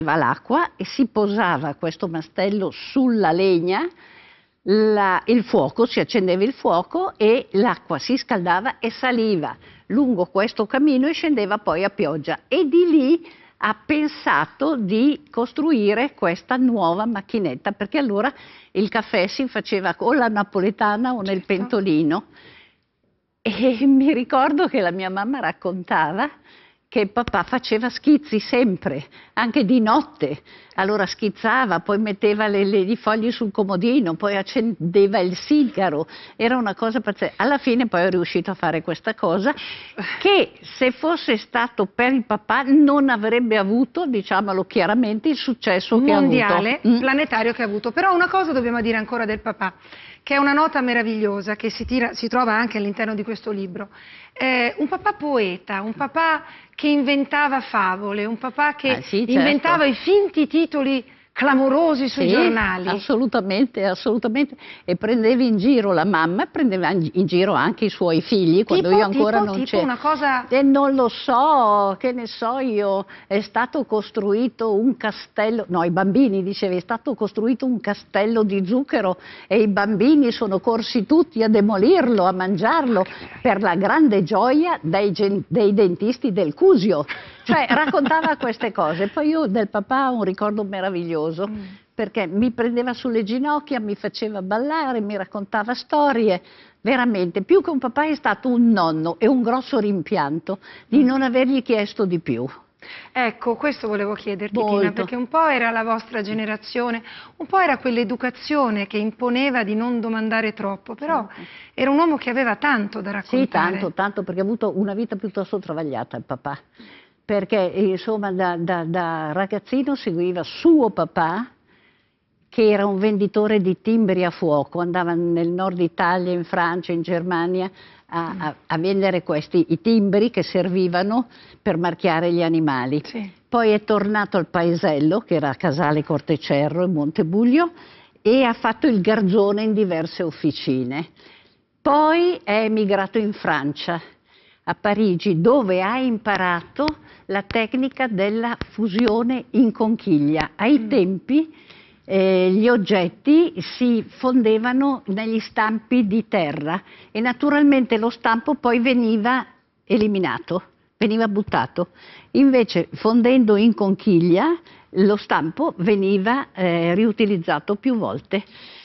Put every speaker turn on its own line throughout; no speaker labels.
l'acqua e si posava questo mastello sulla legna, il fuoco, si accendeva il fuoco e l'acqua si scaldava e saliva lungo questo cammino e scendeva poi a pioggia. E di lì ha pensato di costruire questa nuova macchinetta, perché allora il caffè si faceva o alla napoletana o nel pentolino. E mi ricordo che la mia mamma raccontava che papà faceva schizzi sempre, anche di notte. Allora schizzava, poi metteva i fogli sul comodino, poi accendeva il sigaro. Era una cosa pazzesca. Alla fine poi è riuscito a fare questa cosa che, se fosse stato per il papà, non avrebbe avuto, diciamolo chiaramente, il successo
mondiale,
che ha avuto.
Planetario che ha avuto. Però una cosa dobbiamo dire ancora del papà, che è una nota meravigliosa che si trova anche all'interno di questo libro. Un papà poeta, un papà che inventava favole, un papà che inventava i finti titoli clamorosi sui giornali.
Assolutamente, assolutamente. E prendeva in giro la mamma, prendeva in giro anche i suoi figli, quando io ancora non c'ero.
Una cosa...
E non lo so, che ne so io, è stato costruito un castello, no, i bambini diceva, è stato costruito un castello di zucchero e i bambini sono corsi tutti a demolirlo, a mangiarlo, per la grande gioia dei dentisti del Cusio. Cioè raccontava queste cose. Poi io del papà ho un ricordo meraviglioso, perché mi prendeva sulle ginocchia, mi faceva ballare, mi raccontava storie. Veramente, più che un papà è stato un nonno, e un grosso rimpianto di non avergli chiesto di più.
Ecco, questo volevo chiederti,
Molto.
Tina, perché un po' era la vostra generazione, un po' era quell'educazione che imponeva di non domandare troppo, però era un uomo che aveva tanto da raccontare.
Sì, tanto, perché ha avuto una vita piuttosto travagliata il papà. Perché insomma da ragazzino seguiva suo papà, che era un venditore di timbri a fuoco, andava nel nord Italia, in Francia, in Germania a vendere i timbri che servivano per marchiare gli animali.
Sì.
Poi è tornato al paesello, che era a Casale Cortecerro in Montebuglio, e ha fatto il garzone in diverse officine. Poi è emigrato in Francia, a Parigi, dove ha imparato la tecnica della fusione in conchiglia. Ai tempi gli oggetti si fondevano negli stampi di terra e naturalmente lo stampo poi veniva eliminato, veniva buttato. Invece, fondendo in conchiglia, lo stampo veniva riutilizzato più volte.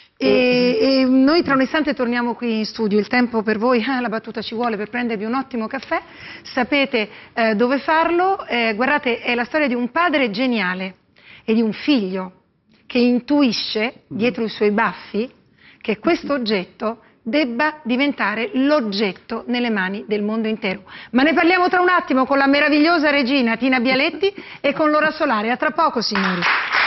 E noi tra un istante torniamo qui in studio. Il tempo per voi, la battuta ci vuole per prendervi un ottimo caffè, sapete dove farlo. Guardate, è la storia di un padre geniale e di un figlio che intuisce dietro i suoi baffi che questo oggetto debba diventare l'oggetto nelle mani del mondo intero. Ma ne parliamo tra un attimo con la meravigliosa regina Tina Bialetti e con Lora Solari. A tra poco, signori.